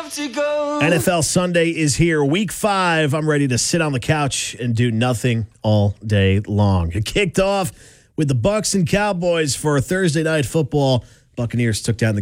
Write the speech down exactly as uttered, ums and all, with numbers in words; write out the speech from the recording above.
to go. N F L Sunday is here. Week five. I'm ready to sit on the couch and do nothing all day long. It kicked off with the Bucs and Cowboys for Thursday night football. Buccaneers took down the